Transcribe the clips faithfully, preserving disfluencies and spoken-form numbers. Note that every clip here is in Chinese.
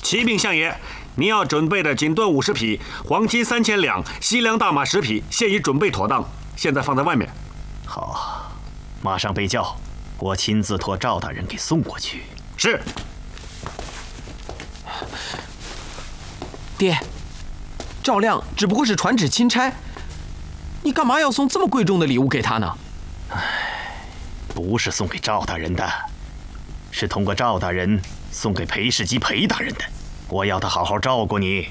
启禀相爷，您要准备的锦缎五十匹，黄金三千两，西凉大马十匹，现已准备妥当，现在放在外面。 好，马上备轿，我亲自托赵大人给送过去。 是。 爹，赵亮只不过是传旨钦差，你干嘛要送这么贵重的礼物给他呢？ 唉，不是送给赵大人的，是通过赵大人送给裴世基裴大人的。我要他好好照顾你。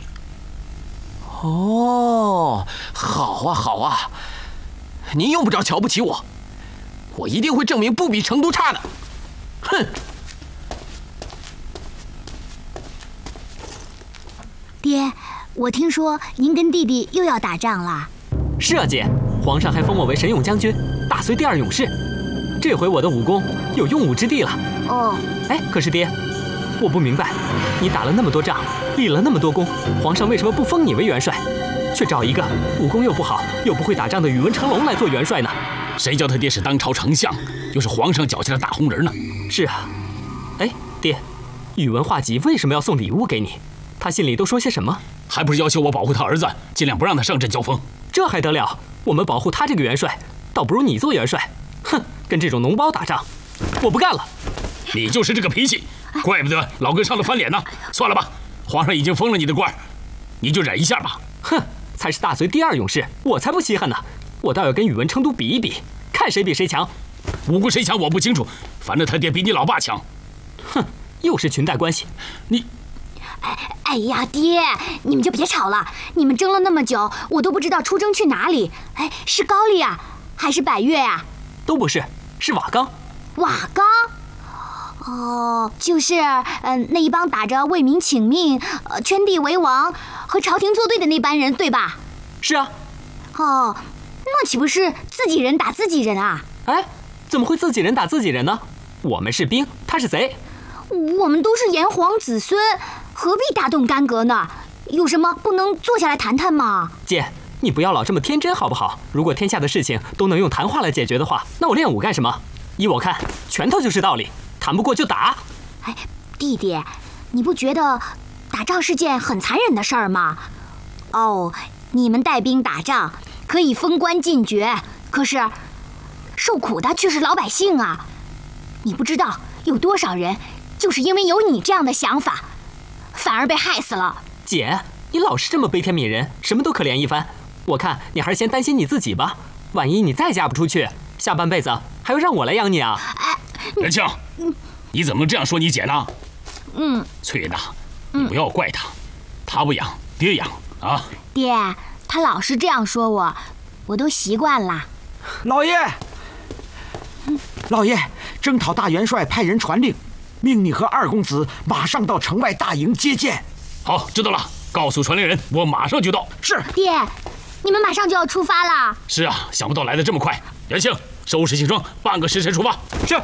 哦，好啊好啊，您用不着瞧不起我，我一定会证明不比成都差的。哼！ 爹，我听说您跟弟弟又要打仗了。 是啊，姐，皇上还封我为神勇将军，大隋第二勇士。这回我的武功有用武之地了。 哦， 哎，可是爹，我不明白，你打了那么多仗，立了那么多功，皇上为什么不封你为元帅，却找一个武功又不好又不会打仗的宇文成龙来做元帅呢？ 谁叫他爹是当朝丞相，又是皇上脚下的大红人呢？ 是啊，哎，爹，宇文化及为什么要送礼物给你？他信里都说些什么？ 还不是要求我保护他儿子，尽量不让他上阵交锋。 这还得了？我们保护他这个元帅，倒不如你做元帅。哼，跟这种脓包打仗，我不干了。 你就是这个脾气，怪不得老跟上了翻脸呢。算了吧，皇上已经封了你的官，你就忍一下吧。 哼，才是大隋第二勇士，我才不稀罕呢。我倒要跟宇文成都比一比，看谁比谁强。 武功谁强我不清楚，反正他爹比你老爸强。 哼，又是裙带关系， 你。 哎哎呀，爹，你们就别吵了。你们争了那么久，我都不知道出征去哪里。哎，是高丽啊，还是百越啊？ 都不是，是瓦岗。 瓦岗？哦，就是嗯、呃，那一帮打着为民请命、呃圈地为王和朝廷作对的那班人，对吧？ 是啊。 哦，那岂不是自己人打自己人啊？ 哎，怎么会自己人打自己人呢？我们是兵，他是贼。 我们都是炎黄子孙，何必大动干戈呢？有什么不能坐下来谈谈吗？ 姐，你不要老这么天真好不好？如果天下的事情都能用谈话来解决的话，那我练武干什么？依我看，拳头就是道理，谈不过就打。 哎，弟弟，你不觉得打仗是件很残忍的事儿吗？哦，你们带兵打仗可以封官进爵，可是受苦的却是老百姓啊！你不知道有多少人就是因为有你这样的想法，反而被害死了。 姐，你老是这么悲天悯人，什么都可怜一番。我看你还是先担心你自己吧，万一你再嫁不出去，下半辈子还要让我来养你啊！ 哎， 元庆，你怎么能这样说你姐呢？ 嗯， 翠云呐，你不要怪她，她不养，爹养啊。 爹，他老是这样说我，我都习惯了。 老爷，老爷，征讨大元帅派人传令，命你和二公子马上到城外大营接见。 好，知道了，告诉传令人，我马上就到。 是。 爹，你们马上就要出发了。 是啊，想不到来得这么快。元庆，收拾行装，半个时辰出发。 是。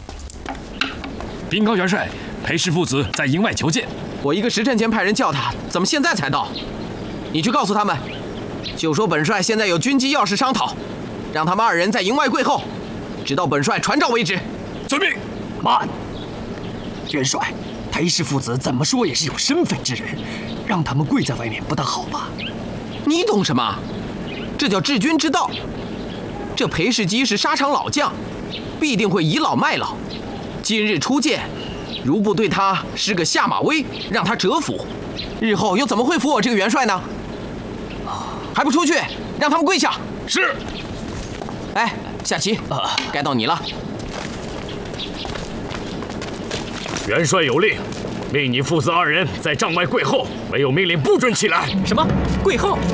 禀告元帅，裴氏父子在营外求见。 我一个时辰前派人叫他，怎么现在才到？你去告诉他们，就说本帅现在有军机要事商讨，让他们二人在营外跪候，直到本帅传召为止。 遵命。 慢，元帅，裴氏父子怎么说也是有身份之人，让他们跪在外面不大好吧？ 你懂什么？这叫治军之道。这裴世基是沙场老将，必定会倚老卖老。今日初见，如不对他施个下马威，让他折服，日后又怎么会服我这个元帅呢？还不出去，让他们跪下！ 是。 哎，夏琦，啊，该到你了。 元帅有令，命你父子二人在帐外跪候，没有命令不准起来。 什么？跪候？